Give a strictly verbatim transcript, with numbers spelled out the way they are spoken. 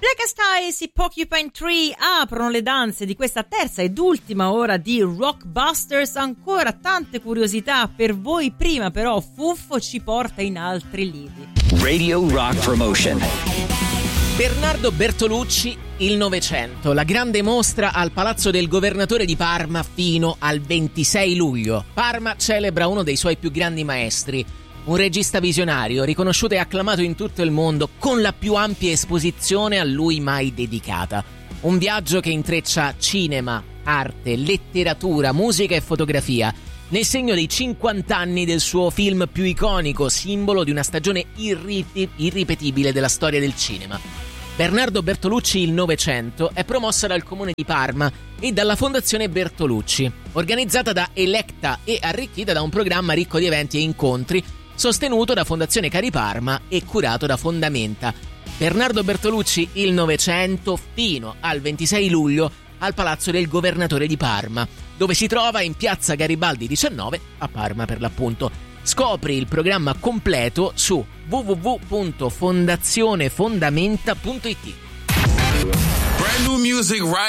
Black Skies, i Porcupine Tree aprono le danze di questa terza ed ultima ora di Rockbusters. Ancora tante curiosità per voi, prima però Fuffo ci porta in altri lidi. Radio Rock Promotion. Bernardo Bertolucci, il Novecento, la grande mostra al Palazzo del Governatore di Parma fino al ventisei luglio. Parma celebra uno dei suoi più grandi maestri, un regista visionario, riconosciuto e acclamato in tutto il mondo, con la più ampia esposizione a lui mai dedicata. Un viaggio che intreccia cinema, arte, letteratura, musica e fotografia, nel segno dei cinquanta anni del suo film più iconico, simbolo di una stagione irri- irripetibile della storia del cinema. Bernardo Bertolucci, il Novecento, è promossa dal Comune di Parma e dalla Fondazione Bertolucci, organizzata da Electa e arricchita da un programma ricco di eventi e incontri, sostenuto da Fondazione Cari Parma e curato da Fondamenta. Bernardo Bertolucci, il Novecento, fino al ventisei luglio al Palazzo del Governatore di Parma, dove si trova in piazza Garibaldi diciannove, a Parma per l'appunto. Scopri il programma completo su w w w punto fondazione fondamenta punto i t. Brand new music right